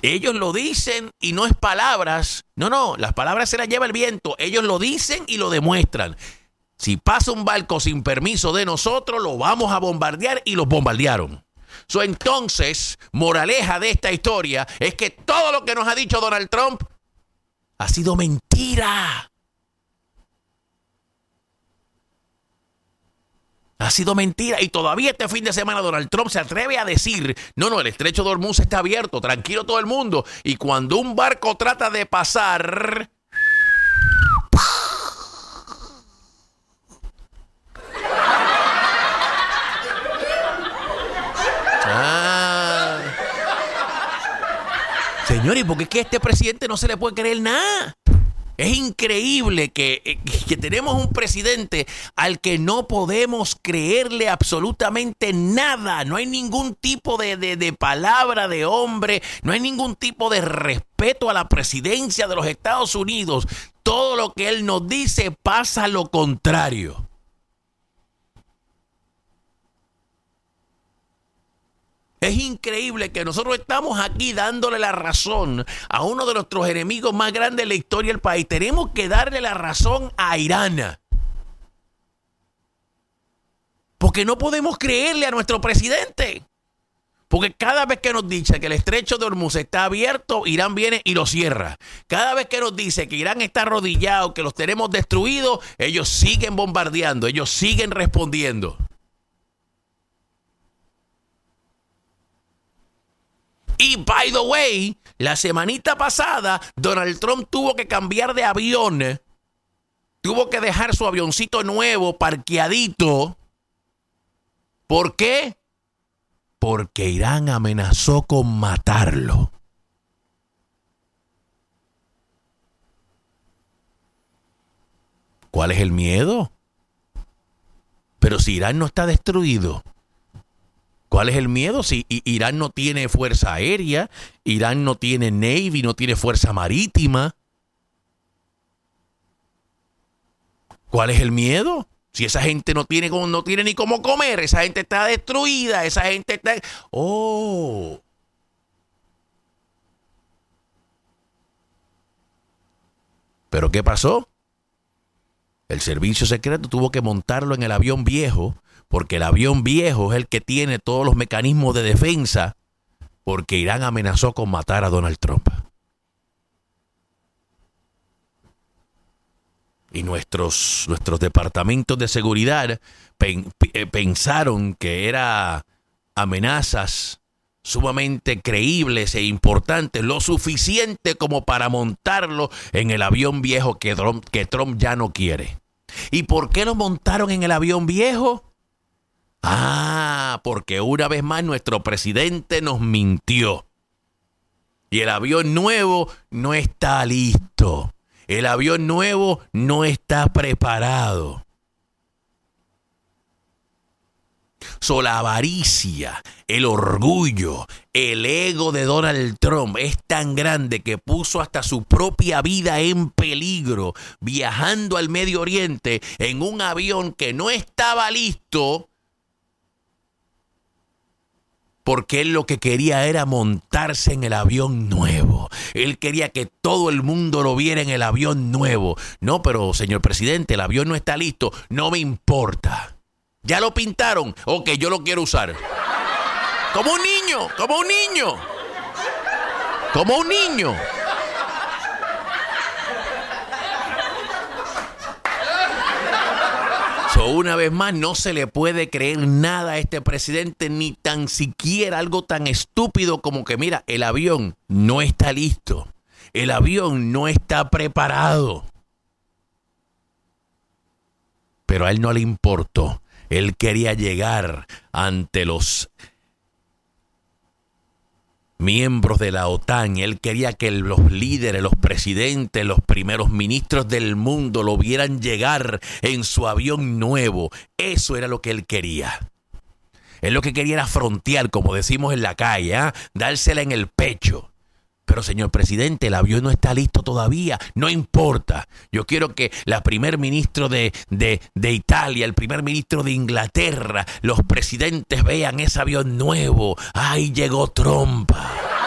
Ellos lo dicen y no es palabras. No, las palabras se las lleva el viento. Ellos lo dicen y lo demuestran. Si pasa un barco sin permiso de nosotros, lo vamos a bombardear y los bombardearon. Entonces, moraleja de esta historia es que todo lo que nos ha dicho Donald Trump ha sido mentira. Ha sido mentira. Y todavía este fin de semana Donald Trump se atreve a decir, no, el estrecho de Hormuz está abierto, tranquilo todo el mundo. Y cuando un barco trata de pasar... Señores, porque es que a este presidente no se le puede creer nada. Es increíble que tenemos un presidente al que no podemos creerle absolutamente nada. No hay ningún tipo de palabra de hombre, no hay ningún tipo de respeto a la presidencia de los Estados Unidos. Todo lo que él nos dice pasa lo contrario. Es increíble que nosotros estamos aquí dándole la razón a uno de nuestros enemigos más grandes de la historia del país. Tenemos que darle la razón a Irán. Porque no podemos creerle a nuestro presidente. Porque cada vez que nos dice que el estrecho de Hormuz está abierto, Irán viene y lo cierra. Cada vez que nos dice que Irán está arrodillado, que los tenemos destruidos, ellos siguen bombardeando, ellos siguen respondiendo. Y, by the way, la semanita pasada, Donald Trump tuvo que cambiar de avión. Tuvo que dejar su avioncito nuevo parqueadito. ¿Por qué? Porque Irán amenazó con matarlo. ¿Cuál es el miedo? Pero si Irán no está destruido, ¿cuál es el miedo? Si Irán no tiene fuerza aérea, Irán no tiene Navy, no tiene fuerza marítima. ¿Cuál es el miedo? Si esa gente no tiene ni cómo comer, esa gente está destruida, esa gente está... ¡Oh! ¿Pero qué pasó? El servicio secreto tuvo que montarlo en el avión viejo, porque el avión viejo es el que tiene todos los mecanismos de defensa, porque Irán amenazó con matar a Donald Trump. Y nuestros departamentos de seguridad pensaron que eran amenazas sumamente creíbles e importantes, lo suficiente como para montarlo en el avión viejo que Trump ya no quiere. ¿Y por qué lo montaron en el avión viejo? Porque una vez más nuestro presidente nos mintió. Y el avión nuevo no está listo. El avión nuevo no está preparado. La avaricia, el orgullo, el ego de Donald Trump es tan grande que puso hasta su propia vida en peligro viajando al Medio Oriente en un avión que no estaba listo, porque él lo que quería era montarse en el avión nuevo. Él quería que todo el mundo lo viera en el avión nuevo. No, pero señor presidente, el avión no está listo. No me importa. ¿Ya lo pintaron? Ok, yo lo quiero usar. Como un niño, como un niño. Como un niño. Una vez más, no se le puede creer nada a este presidente, ni tan siquiera algo tan estúpido como que, mira, el avión no está listo. El avión no está preparado. Pero a él no le importó. Él quería llegar ante los miembros de la OTAN. Él quería que los líderes, los presidentes, los primeros ministros del mundo lo vieran llegar en su avión nuevo. Eso era lo que él quería. Él lo que quería era frontear, como decimos en la calle, dársela en el pecho. Pero señor presidente, el avión no está listo todavía. No importa. Yo quiero que la primer ministro de Italia, el primer ministro de Inglaterra, los presidentes vean ese avión nuevo. ¡Ay, llegó Trump!